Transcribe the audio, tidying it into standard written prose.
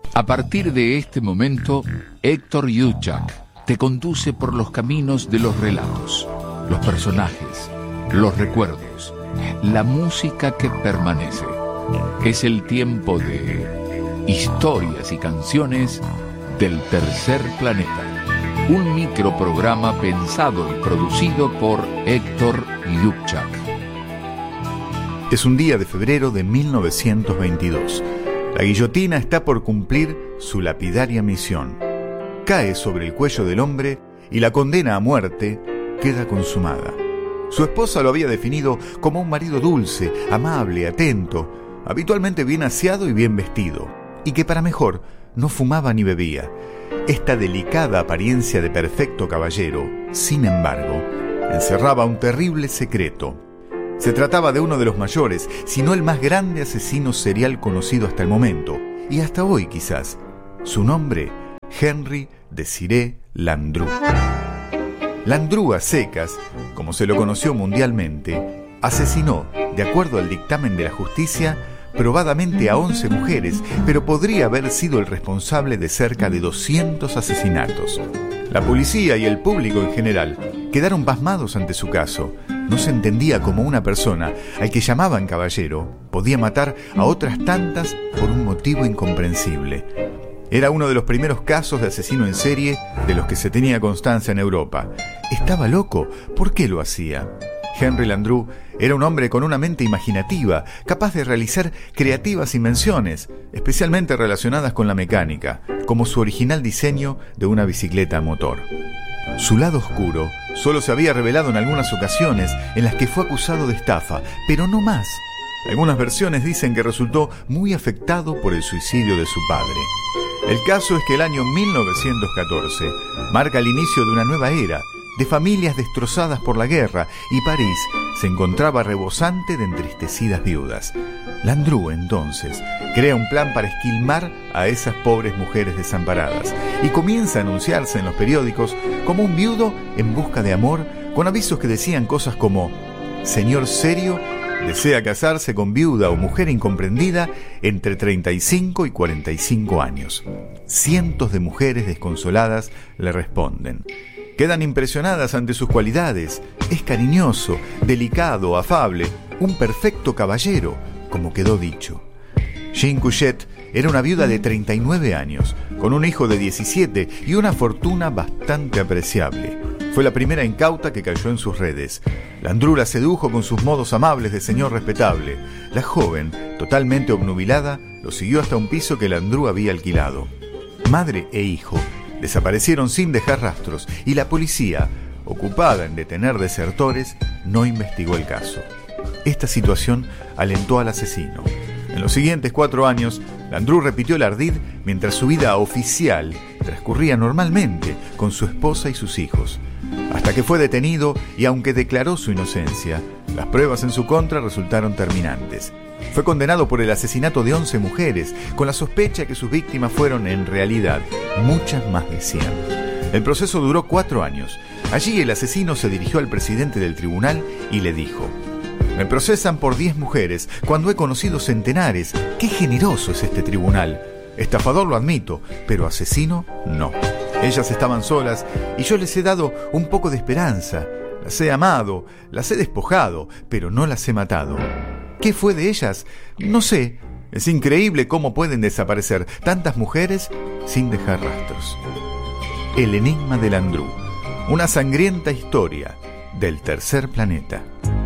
A partir de este momento, Héctor Juchak te conduce por los caminos de los relatos, los personajes, los recuerdos, la música que permanece. Es el tiempo de historias y canciones del tercer planeta. Un microprograma pensado y producido por Héctor Juchak. Es un día de febrero de 1922. La guillotina está por cumplir su lapidaria misión. Cae sobre el cuello del hombre y la condena a muerte queda consumada. Su esposa lo había definido como un marido dulce, amable, atento, habitualmente bien aseado y bien vestido, y que para mejor no fumaba ni bebía. Esta delicada apariencia de perfecto caballero, sin embargo, encerraba un terrible secreto. Se trataba de uno de los mayores, si no el más grande asesino serial conocido hasta el momento, y hasta hoy quizás. Su nombre, Henry Desiré Landru. Landru a secas, como se lo conoció mundialmente, asesinó, de acuerdo al dictamen de la justicia, probadamente a 11 mujeres, pero podría haber sido el responsable de cerca de 200 asesinatos. La policía y el público en general quedaron pasmados ante su caso. No se entendía cómo una persona, al que llamaban caballero, podía matar a otras tantas por un motivo incomprensible. Era uno de los primeros casos de asesino en serie de los que se tenía constancia en Europa. ¿Estaba loco? ¿Por qué lo hacía? Henry Landru era un hombre con una mente imaginativa, capaz de realizar creativas invenciones, especialmente relacionadas con la mecánica, como su original diseño de una bicicleta a motor. Su lado oscuro solo se había revelado en algunas ocasiones en las que fue acusado de estafa, pero no más. Algunas versiones dicen que resultó muy afectado por el suicidio de su padre. El caso es que el año 1914 marca el inicio de una nueva era, de familias destrozadas por la guerra, y París se encontraba rebosante de entristecidas viudas. Landru, entonces, crea un plan para esquilmar a esas pobres mujeres desamparadas y comienza a anunciarse en los periódicos como un viudo en busca de amor, con avisos que decían cosas como: señor serio desea casarse con viuda o mujer incomprendida entre 35 y 45 años. Cientos de mujeres desconsoladas le responden. Quedan impresionadas ante sus cualidades. Es cariñoso, delicado, afable, un perfecto caballero, como quedó dicho. Jean Couchet era una viuda de 39 años, con un hijo de 17 y una fortuna bastante apreciable. Fue la primera incauta que cayó en sus redes. Landru la sedujo con sus modos amables de señor respetable. La joven, totalmente obnubilada, lo siguió hasta un piso que Landru había alquilado. Madre e hijo desaparecieron sin dejar rastros y la policía, ocupada en detener desertores, no investigó el caso. Esta situación alentó al asesino. En los siguientes 4 años, Landru repitió el ardid mientras su vida oficial transcurría normalmente con su esposa y sus hijos, hasta que fue detenido y, aunque declaró su inocencia, las pruebas en su contra resultaron terminantes. Fue condenado por el asesinato de 11 mujeres, con la sospecha que sus víctimas fueron, en realidad, muchas más de 100. El proceso duró 4 años. Allí el asesino se dirigió al presidente del tribunal y le dijo: me procesan por 10 mujeres, cuando he conocido centenares. ¡Qué generoso es este tribunal! Estafador lo admito, pero asesino no. Ellas estaban solas y yo les he dado un poco de esperanza. Las he amado, las he despojado, pero no las he matado. ¿Qué fue de ellas? No sé. Es increíble cómo pueden desaparecer tantas mujeres sin dejar rastros. El enigma de Landru. Una sangrienta historia del tercer planeta.